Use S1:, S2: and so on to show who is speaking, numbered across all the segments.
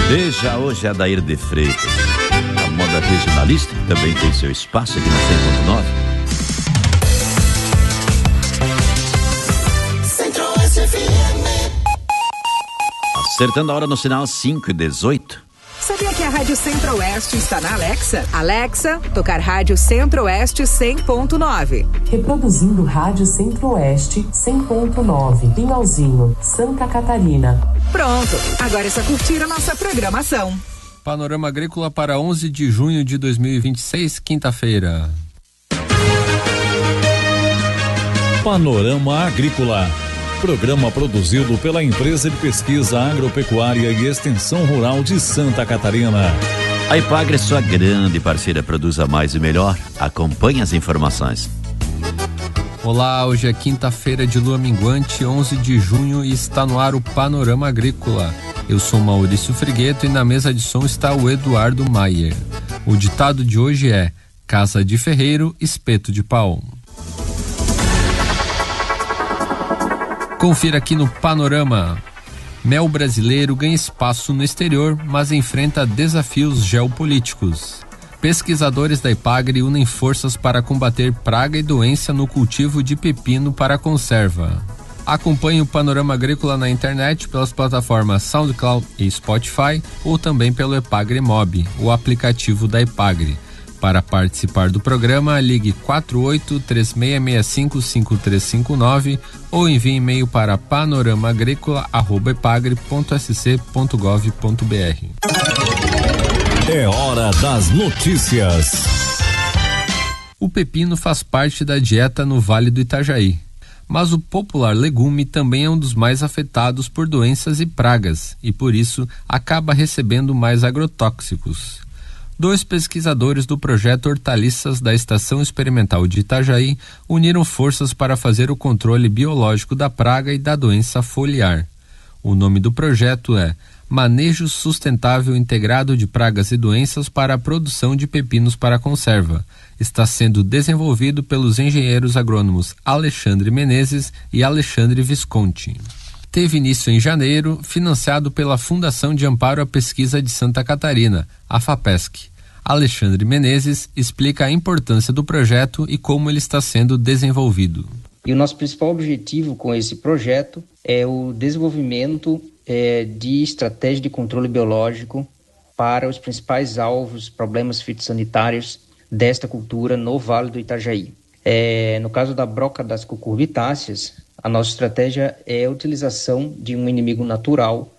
S1: Veja hoje Adair de Freitas. A moda regionalista também tem seu espaço aqui na 100.9. Acertando a hora no sinal 5:18.
S2: Sabia que a Rádio Centro-Oeste está na Alexa? Alexa, tocar Rádio Centro-Oeste 100.9.
S3: Reproduzindo Rádio Centro-Oeste 100.9. Pinhalzinho, Santa Catarina.
S2: Pronto, agora é só curtir a nossa programação.
S4: Panorama Agrícola para 11 de junho de 2026, quinta-feira.
S5: Panorama Agrícola. Programa produzido pela Empresa de Pesquisa Agropecuária e Extensão Rural de Santa Catarina.
S1: A Ipagre é sua grande parceira, produza mais e melhor. Acompanhe as informações.
S4: Olá, hoje é quinta-feira de lua minguante, 11 de junho, e está no ar o Panorama Agrícola. Eu sou Maurício Frigueto e na mesa de som está o Eduardo Maier. O ditado de hoje é: casa de ferreiro, espeto de pau. Confira aqui no Panorama. Mel brasileiro ganha espaço no exterior, mas enfrenta desafios geopolíticos. Pesquisadores da Ipagre unem forças para combater praga e doença no cultivo de pepino para conserva. Acompanhe o Panorama Agrícola na internet pelas plataformas SoundCloud e Spotify ou também pelo Ipagre Mob, o aplicativo da Ipagre. Para participar do programa, ligue 48-3665-5359 ou envie e-mail para panoramaagricola@ipagre.sc.gov.br.
S5: É hora das notícias.
S4: O pepino faz parte da dieta no Vale do Itajaí, mas o popular legume também é um dos mais afetados por doenças e pragas e, por isso, acaba recebendo mais agrotóxicos. 2 pesquisadores do projeto Hortaliças da Estação Experimental de Itajaí uniram forças para fazer o controle biológico da praga e da doença foliar. O nome do projeto é Manejo Sustentável Integrado de Pragas e Doenças para a Produção de Pepinos para Conserva. Está sendo desenvolvido pelos engenheiros agrônomos Alexandre Menezes e Alexandre Visconti. Teve início em janeiro, financiado pela Fundação de Amparo à Pesquisa de Santa Catarina, a FAPESC. Alexandre Menezes explica a importância do projeto e como ele está sendo desenvolvido.
S6: E o nosso principal objetivo com esse projeto é o desenvolvimento de estratégia de controle biológico para os principais alvos, problemas fitossanitários desta cultura no Vale do Itajaí. No caso da broca das cucurbitáceas, a nossa estratégia é a utilização de um inimigo natural,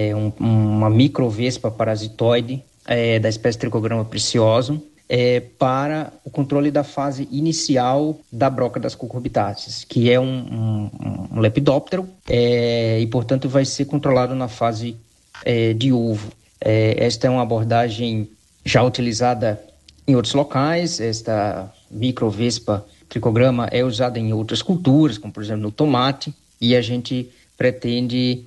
S6: uma microvespa parasitoide da espécie Trichogramma praeciosum, para o controle da fase inicial da broca das cucurbitáceas, que é um lepidóptero e, portanto, vai ser controlado na fase de ovo. Esta é uma abordagem já utilizada em outros locais. Esta microvespa Trichogramma é usada em outras culturas, como por exemplo no tomate, e a gente pretende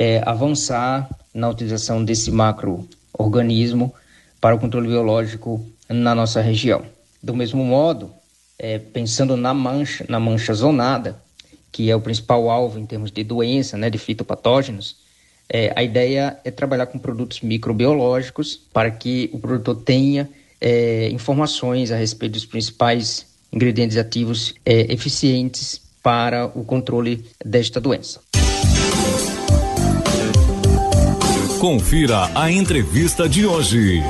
S6: avançar na utilização desse macro-organismo para o controle biológico na nossa região. Do mesmo modo, pensando na mancha zonada, que é o principal alvo em termos de doença, de fitopatógenos, a ideia é trabalhar com produtos microbiológicos para que o produtor tenha informações a respeito dos principais ingredientes ativos eficientes para o controle desta doença.
S5: Confira a entrevista de hoje.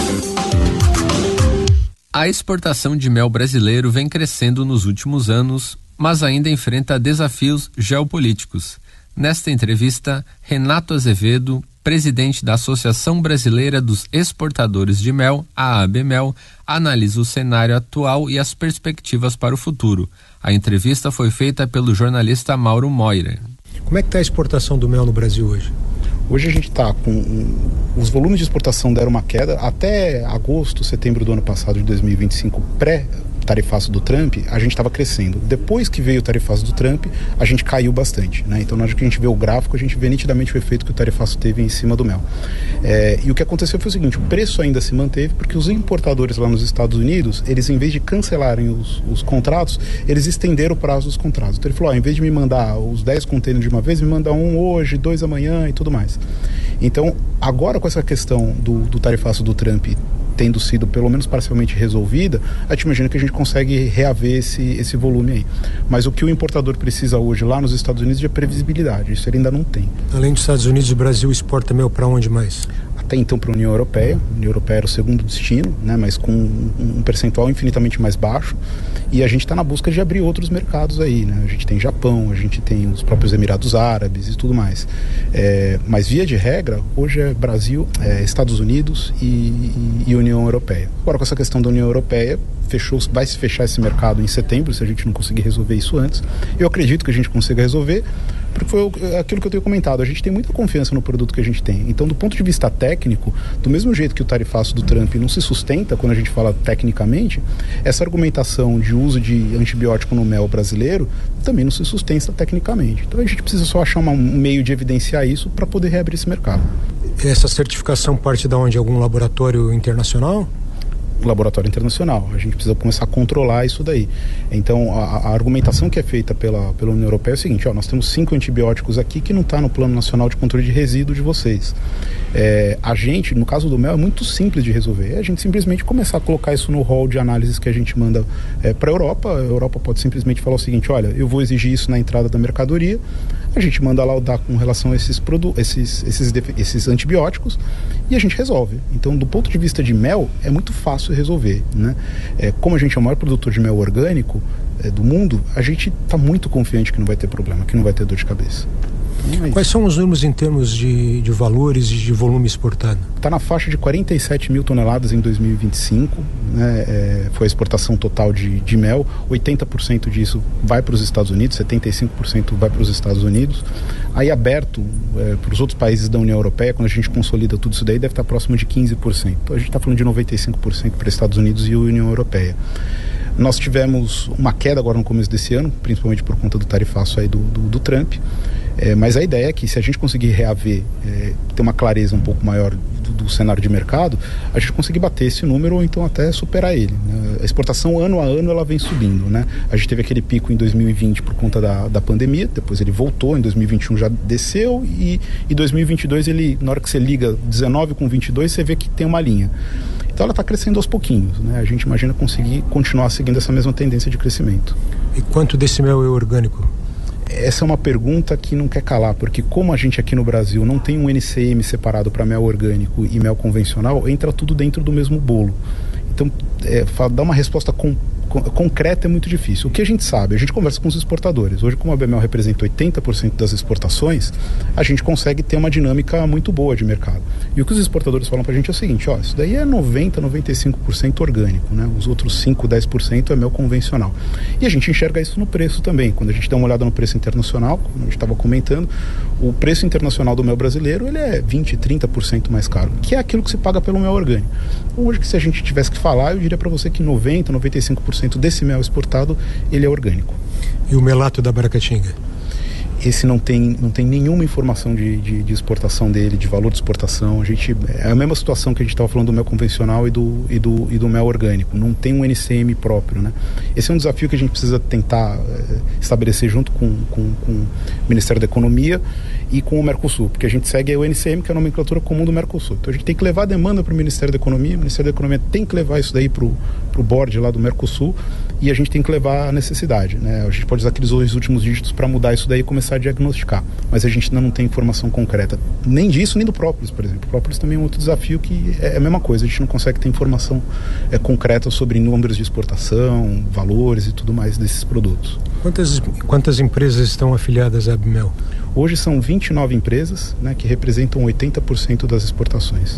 S4: A exportação de mel brasileiro vem crescendo nos últimos anos, mas ainda enfrenta desafios geopolíticos. Nesta entrevista, Renato Azevedo, presidente da Associação Brasileira dos Exportadores de Mel, a ABMEL, analisa o cenário atual e as perspectivas para o futuro. A entrevista foi feita pelo jornalista Mauro Moira.
S7: Como é que está a exportação do mel no Brasil hoje?
S8: Hoje a gente está com... Os volumes de exportação deram uma queda. Até agosto, setembro do ano passado, de 2025, tarifaço do Trump, a gente estava crescendo. Depois que veio o tarifaço do Trump, a gente caiu bastante, né? Então, na hora que a gente vê o gráfico, a gente vê nitidamente o efeito que o tarifaço teve em cima do mel. E o que aconteceu foi o seguinte, o preço ainda se manteve porque os importadores lá nos Estados Unidos, eles em vez de cancelarem os contratos, eles estenderam o prazo dos contratos. Então ele falou, em vez de me mandar os 10 containers de uma vez, me manda um hoje, 2 amanhã e tudo mais. Então, agora com essa questão do tarifaço do Trump tendo sido pelo menos parcialmente resolvida, a gente imagina que a gente consegue reaver esse volume aí. Mas o que o importador precisa hoje lá nos Estados Unidos é previsibilidade, isso ele ainda não tem.
S7: Além dos Estados Unidos, o Brasil exporta mel para onde mais?
S8: Até então para a União Europeia. A União Europeia era o segundo destino, né, mas com um percentual infinitamente mais baixo, e a gente está na busca de abrir outros mercados aí, né? A gente tem Japão, a gente tem os próprios Emirados Árabes e tudo mais. Mas via de regra, hoje é Brasil, Estados Unidos e União Europeia. Agora, com essa questão da União Europeia, vai se fechar esse mercado em setembro, se a gente não conseguir resolver isso antes. Eu acredito que a gente consiga resolver, porque foi aquilo que eu tenho comentado, a gente tem muita confiança no produto que a gente tem. Então, do ponto de vista técnico, do mesmo jeito que o tarifaço do Trump não se sustenta quando a gente fala tecnicamente, essa argumentação de uso de antibiótico no mel brasileiro também não se sustenta tecnicamente. Então, a gente precisa só achar um meio de evidenciar isso para poder reabrir esse mercado.
S7: Essa certificação parte de onde? Algum laboratório internacional?
S8: Laboratório internacional. A gente precisa começar a controlar isso daí. Então, a argumentação que é feita pela União Europeia é o seguinte, nós temos 5 antibióticos aqui que não está no Plano Nacional de Controle de Resíduo de vocês. A gente, no caso do mel, é muito simples de resolver. É a gente simplesmente começar a colocar isso no rol de análises que a gente manda para a Europa. A Europa pode simplesmente falar o seguinte, olha, eu vou exigir isso na entrada da mercadoria, a gente manda laudar com relação a esses antibióticos e a gente resolve. Então, do ponto de vista de mel, é muito fácil resolver, né? Como a gente é o maior produtor de mel orgânico do mundo, a gente está muito confiante que não vai ter problema, que não vai ter dor de cabeça.
S7: Quais são os números em termos de valores e de volume exportado?
S8: Está na faixa de 47 mil toneladas em 2025, né? Foi a exportação total de mel. 80% disso vai para os Estados Unidos, 75% vai para os Estados Unidos. Aí aberto para os outros países da União Europeia, quando a gente consolida tudo isso daí, deve estar próximo de 15%. Então a gente está falando de 95% para Estados Unidos e União Europeia. Nós tivemos uma queda agora no começo desse ano, principalmente por conta do tarifaço aí do Trump. Mas a ideia é que se a gente conseguir reaver, ter uma clareza um pouco maior do cenário de mercado, a gente conseguir bater esse número ou então até superar ele, né? A exportação ano a ano ela vem subindo, né? A gente teve aquele pico em 2020 por conta da pandemia, depois ele voltou, em 2021 já desceu e em 2022 ele, na hora que você liga 19 com 22, você vê que tem uma linha. Então ela está crescendo aos pouquinhos, né? A gente imagina conseguir continuar seguindo essa mesma tendência de crescimento.
S7: E quanto desse mel é orgânico?
S8: Essa é uma pergunta que não quer calar, porque como a gente aqui no Brasil não tem um NCM separado para mel orgânico e mel convencional, entra tudo dentro do mesmo bolo. Então, dar uma resposta concreta é muito difícil. O que a gente sabe, a gente conversa com os exportadores. Hoje, como a BMEL representa 80% das exportações, a gente consegue ter uma dinâmica muito boa de mercado. E o que os exportadores falam pra gente é o seguinte, isso daí é 90%, 95% orgânico, né? Os outros 5%, 10% é mel convencional. E a gente enxerga isso no preço também. Quando a gente dá uma olhada no preço internacional, como a gente estava comentando, o preço internacional do mel brasileiro, ele é 20%, 30% mais caro, que é aquilo que se paga pelo mel orgânico. Hoje, se a gente tivesse que falar, eu diria para você que 90%, 95% desse mel exportado, ele é orgânico.
S7: E o melato da Baracatinga?
S8: Esse não tem nenhuma informação de exportação dele, de valor de exportação. É a mesma situação que a gente estava falando do mel convencional e do mel orgânico. Não tem um NCM próprio, né? Esse é um desafio que a gente precisa tentar estabelecer junto com o Ministério da Economia e com o Mercosul, porque a gente segue o NCM, que é a nomenclatura comum do Mercosul. Então a gente tem que levar a demanda para o Ministério da Economia, o Ministério da Economia tem que levar isso daí para o board lá do Mercosul e a gente tem que levar a necessidade, né? A gente pode usar aqueles dois últimos dígitos para mudar isso daí e começar a diagnosticar, mas a gente ainda não tem informação concreta, nem disso, nem do própolis, por exemplo. O própolis também é um outro desafio que é a mesma coisa, a gente não consegue ter informação concreta sobre números de exportação, valores e tudo mais desses produtos.
S7: Quantas empresas estão afiliadas à BMEL?
S8: Hoje são 29 empresas, né, que representam 80% das exportações.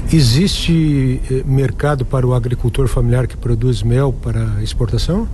S7: Existe mercado para o agricultor familiar que produz mel para exportação?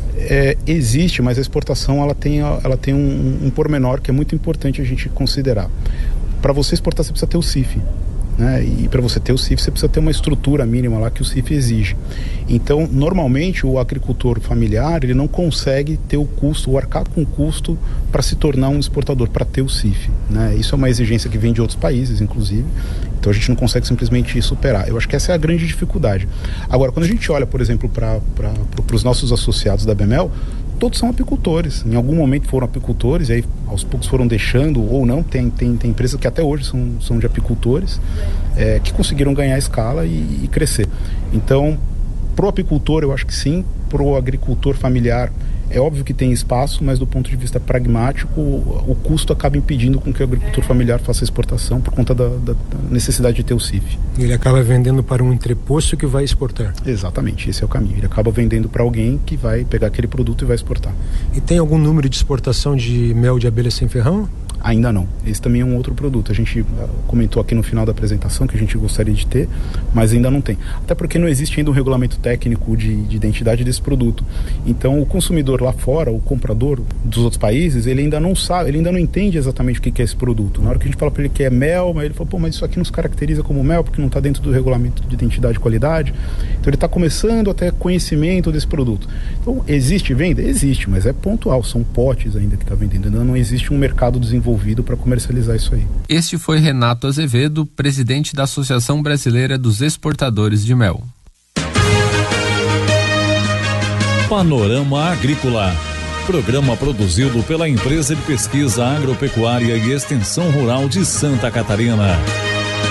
S8: Existe, mas a exportação ela tem um pormenor que é muito importante a gente considerar. Para você exportar, você precisa ter o CIF. né? E para você ter o CIF, você precisa ter uma estrutura mínima lá que o CIF exige. Então, normalmente, o agricultor familiar, ele não consegue ter o custo, o arcar com o custo para se tornar um exportador, para ter o CIF, né? Isso é uma exigência que vem de outros países, inclusive. Então, a gente não consegue simplesmente superar. Eu acho que essa é a grande dificuldade. Agora, quando a gente olha, por exemplo, para os nossos associados da Bemel, todos são apicultores. Em algum momento foram apicultores, e aí aos poucos foram deixando, ou não. Tem empresas que até hoje são de apicultores, que conseguiram ganhar escala e crescer. Então, pro apicultor, eu acho que sim. Pro agricultor familiar, é óbvio que tem espaço, mas do ponto de vista pragmático, o custo acaba impedindo com que o agricultor familiar faça exportação por conta da necessidade de ter o CIF.
S7: Ele acaba vendendo para um entreposto que vai exportar.
S8: Exatamente, esse é o caminho. Ele acaba vendendo para alguém que vai pegar aquele produto e vai exportar.
S7: E tem algum número de exportação de mel de abelha sem ferrão?
S8: Ainda não. Esse também é um outro produto. A gente comentou aqui no final da apresentação que a gente gostaria de ter, mas ainda não tem. Até porque não existe ainda um regulamento técnico de identidade desse produto. Então, o consumidor lá fora, o comprador dos outros países, ele ainda não sabe, ele ainda não entende exatamente o que é esse produto. Na hora que a gente fala para ele que é mel, mas ele fala, mas isso aqui não se caracteriza como mel porque não está dentro do regulamento de identidade e qualidade. Então, ele está começando a ter conhecimento desse produto. Então, existe venda? Existe, mas é pontual. São potes ainda que está vendendo. Ainda não existe um mercado desenvolvido para comercializar isso aí.
S4: Este foi Renato Azevedo, presidente da Associação Brasileira dos Exportadores de Mel.
S5: Panorama Agrícola. Programa produzido pela Empresa de Pesquisa Agropecuária e Extensão Rural de Santa Catarina.